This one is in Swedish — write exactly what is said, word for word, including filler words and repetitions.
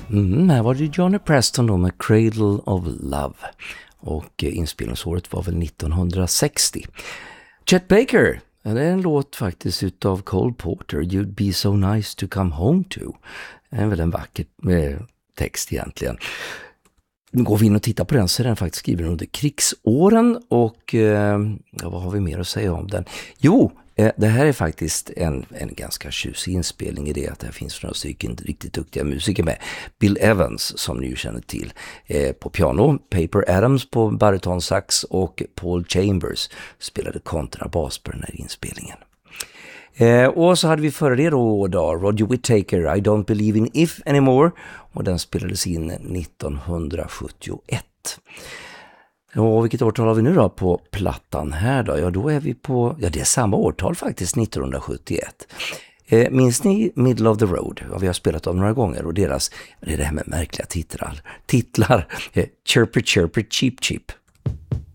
Mm, här var det Johnny Preston då med Cradle of Love. Och eh, inspelningsåret var väl nittonhundrasextio. Chet Baker, det är en låt faktiskt utav Cole Porter, You'd Be So Nice To Come Home To. Det är väl en vacker eh, text egentligen. Nu går vi in och tittar på den så är den faktiskt skriven under krigsåren och eh, ja, vad har vi mer att säga om den? Jo, eh, det här är faktiskt en, en ganska tjusig inspelning i det att det finns några stycken riktigt duktiga musiker med. Bill Evans som ni ju känner till eh, på piano, Paper Adams på baritonsax och Paul Chambers spelade kontrabas på den här inspelningen. Eh, och så hade vi före det då, då Roger Whittaker, I Don't Believe in If Anymore, och den spelades in nittonhundrasjuttioett. Och vilket årtal har vi nu då på plattan här då? Ja, då är vi på, ja det är samma årtal faktiskt, nittonhundrasjuttioett. Eh, minns ni Middle of the Road? Ja, vi har spelat om några gånger och deras, det är det här med märkliga titlar. Titlar, eh, Chirpy Chirpy Cheep Cheep.